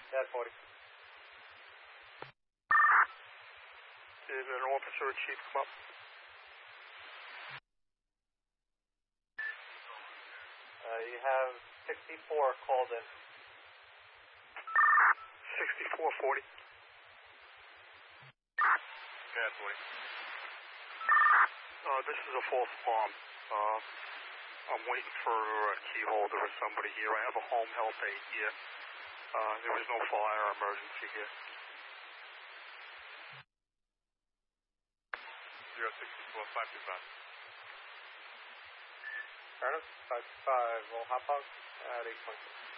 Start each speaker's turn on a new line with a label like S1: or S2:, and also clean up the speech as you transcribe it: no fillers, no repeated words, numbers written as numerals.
S1: Yeah, 40.
S2: Did an officer or chief come up?
S1: You have 64 called in.
S2: 6440.
S1: Yeah, 40.
S2: This is a false alarm. I'm waiting for a key holder or somebody here. I have a home health aide here. There was no fire emergency here.
S1: 064 525. Ernest, 525, we'll hop on at 8.6.